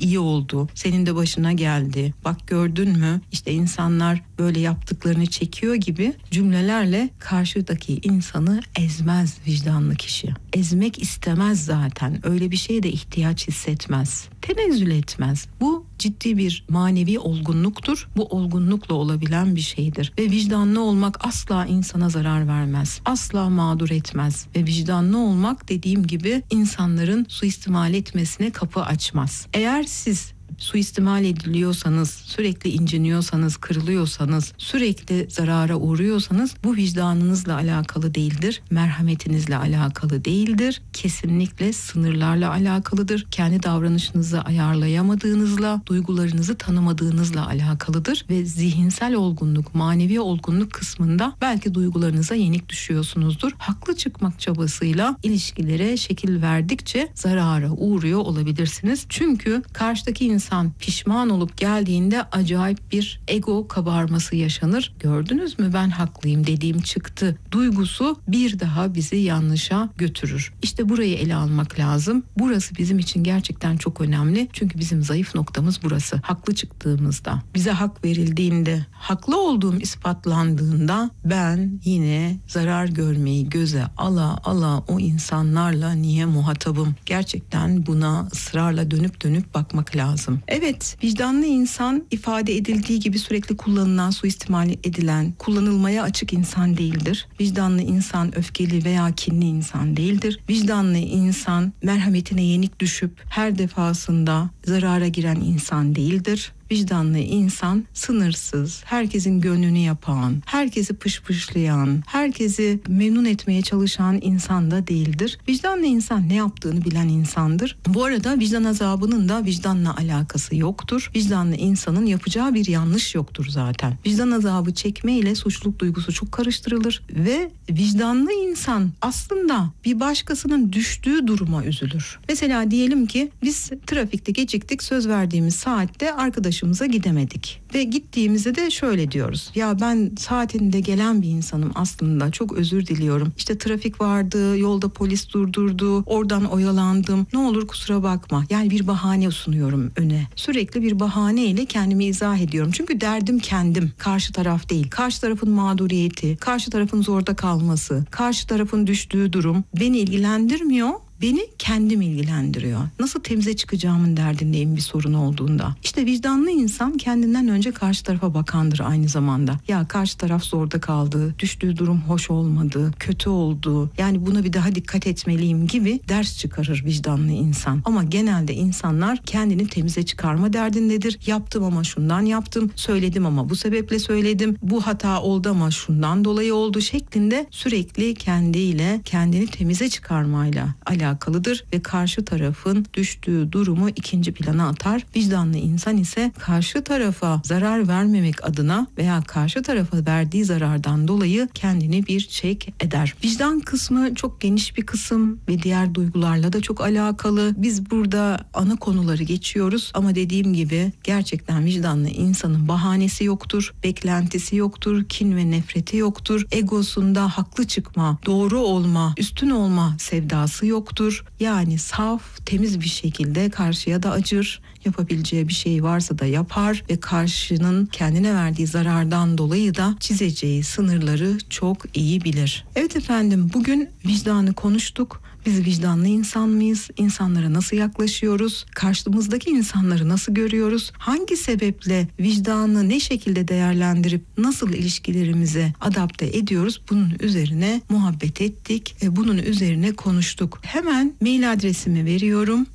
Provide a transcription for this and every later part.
iyi oldu, senin de başına geldi, bak gördün mü, işte insanlar böyle yaptıklarını çekiyor gibi cümlelerle karşıdaki insanı ezmez vicdanlı kişi. Ezmek istemez zaten, öyle bir şeye de ihtiyaç hissetmez, tenezzül etmez. Bu ciddi bir manevi olgunluktur. Bu olgunlukla olabilen bir şeydir. Ve vicdanlı olmak asla insana zarar vermez. Asla mağdur etmez. Ve vicdanlı olmak dediğim gibi insanların suistimal etmesine kapı açmaz. Eğer siz suistimal ediliyorsanız, sürekli inciniyorsanız, kırılıyorsanız, sürekli zarara uğruyorsanız bu vicdanınızla alakalı değildir, merhametinizle alakalı değildir. Kesinlikle sınırlarla alakalıdır. Kendi davranışınızı ayarlayamadığınızla, duygularınızı tanımadığınızla alakalıdır ve zihinsel olgunluk, manevi olgunluk kısmında belki duygularınıza yenik düşüyorsunuzdur. Haklı çıkmak çabasıyla ilişkilere şekil verdikçe zarara uğruyor olabilirsiniz. Çünkü karşıdaki insan pişman olup geldiğinde acayip bir ego kabarması yaşanır. Gördünüz mü, ben haklıyım, dediğim çıktı duygusu bir daha bizi yanlışa götürür. İşte burayı ele almak lazım. Burası bizim için gerçekten çok önemli. Çünkü bizim zayıf noktamız burası. Haklı çıktığımızda, bize hak verildiğinde, haklı olduğum ispatlandığında ben yine zarar görmeyi göze ala ala o insanlarla niye muhatabım? Gerçekten buna ısrarla dönüp bakmak lazım. Evet, vicdanlı insan ifade edildiği gibi sürekli kullanılan, suistimal edilen, kullanılmaya açık insan değildir. Vicdanlı insan öfkeli veya kinli insan değildir. Vicdanlı insan merhametine yenik düşüp her defasında zarara giren insan değildir. Vicdanlı insan sınırsız, herkesin gönlünü yapan, herkesi pışpışlayan, herkesi memnun etmeye çalışan insan da değildir. Vicdanlı insan ne yaptığını bilen insandır. Bu arada vicdan azabının da vicdanla alakası yoktur. Vicdanlı insanın yapacağı bir yanlış yoktur zaten. Vicdan azabı çekme ile suçluluk duygusu çok karıştırılır ve vicdanlı insan aslında bir başkasının düştüğü duruma üzülür. Mesela diyelim ki biz trafikte geciktik, söz verdiğimiz saatte arkadaşımıza gidemedik. Ve gittiğimizde de şöyle diyoruz. Ya ben saatinde gelen bir insanım aslında, çok özür diliyorum. İşte trafik vardı, yolda polis durdurdu, oradan oyalandım. Ne olur kusura bakma. Yani bir bahane sunuyorum öne. Sürekli bir bahaneyle kendimi izah ediyorum. Çünkü derdim kendim, karşı taraf değil. Karşı tarafın mağduriyeti, karşı tarafın zorda kalması, karşı tarafın düştüğü durum beni ilgilendirmiyor. Beni kendim ilgilendiriyor. Nasıl temize çıkacağımın derdindeyim bir sorun olduğunda. İşte vicdanlı insan kendinden önce karşı tarafa bakandır aynı zamanda. Ya karşı taraf zorda kaldı, düştüğü durum hoş olmadı, kötü oldu. Yani buna bir daha dikkat etmeliyim gibi ders çıkarır vicdanlı insan. Ama genelde insanlar kendini temize çıkarma derdindedir. Yaptım ama şundan yaptım, söyledim ama bu sebeple söyledim, bu hata oldu ama şundan dolayı oldu şeklinde sürekli kendiyle, kendini temize çıkarmayla alakalıdır ve karşı tarafın düştüğü durumu ikinci plana atar. Vicdanlı insan ise karşı tarafa zarar vermemek adına veya karşı tarafa verdiği zarardan dolayı kendini bir çek eder. Vicdan kısmı çok geniş bir kısım ve diğer duygularla da çok alakalı. Biz burada ana konuları geçiyoruz ama dediğim gibi gerçekten vicdanlı insanın bahanesi yoktur, beklentisi yoktur, kin ve nefreti yoktur. Egosunda haklı çıkma, doğru olma, üstün olma sevdası yoktur. Yani saf, temiz bir şekilde karşıya da acır, yapabileceği bir şey varsa da yapar ve karşının kendine verdiği zarardan dolayı da çizeceği sınırları çok iyi bilir. Evet efendim, bugün vicdanı konuştuk. Biz vicdanlı insan mıyız? İnsanlara nasıl yaklaşıyoruz? Karşımızdaki insanları nasıl görüyoruz? Hangi sebeple vicdanı ne şekilde değerlendirip nasıl ilişkilerimize adapte ediyoruz? Bunun üzerine muhabbet ettik. Bunun üzerine konuştuk. Hemen mail adresimi veriyorum.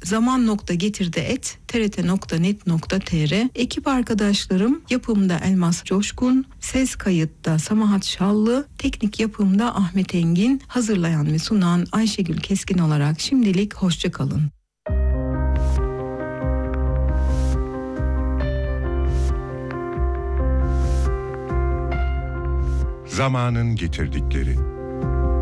zaman.getirde@trt.net.tr. Ekip arkadaşlarım yapımda Elmas Coşkun, ses kayıtta Samahat Şallı, teknik yapımda Ahmet Engin, hazırlayan ve sunan Ayşegül Keskin olarak şimdilik hoşça kalın. Zamanın getirdikleri.